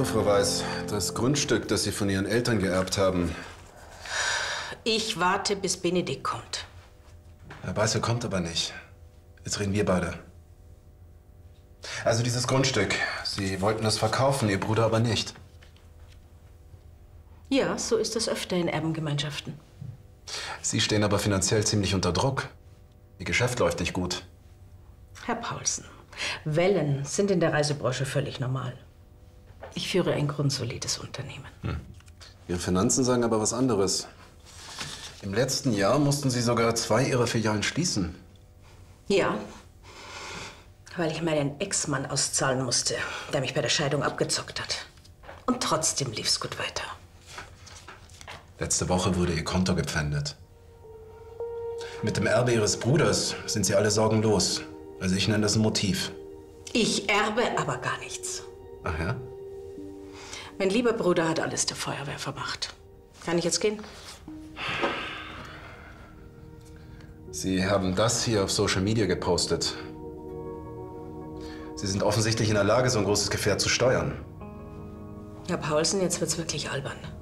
So, Frau Weiß, das Grundstück, das Sie von Ihren Eltern geerbt haben. Ich warte, bis Benedikt kommt. Herr Beißel kommt aber nicht. Jetzt reden wir beide. Also dieses Grundstück. Sie wollten es verkaufen, Ihr Bruder aber nicht. Ja, so ist es öfter in Erbengemeinschaften. Sie stehen aber finanziell ziemlich unter Druck. Ihr Geschäft läuft nicht gut. Herr Paulsen, Wellen sind in der Reisebranche völlig normal. Ich führe ein grundsolides Unternehmen. Ihre Finanzen sagen aber was anderes. Im letzten Jahr mussten Sie sogar 2 Ihrer Filialen schließen. Ja, weil ich meinen Ex-Mann auszahlen musste, der mich bei der Scheidung abgezockt hat. Und trotzdem lief's gut weiter. Letzte Woche wurde Ihr Konto gepfändet. Mit dem Erbe Ihres Bruders sind Sie alle Sorgen los. Also ich nenne das ein Motiv. Ich erbe aber gar nichts. Ach ja? Mein lieber Bruder hat alles der Feuerwehr vermacht. Kann ich jetzt gehen? Sie haben das hier auf Social Media gepostet. Sie sind offensichtlich in der Lage, so ein großes Gefährt zu steuern. Herr Paulsen, jetzt wird's wirklich albern.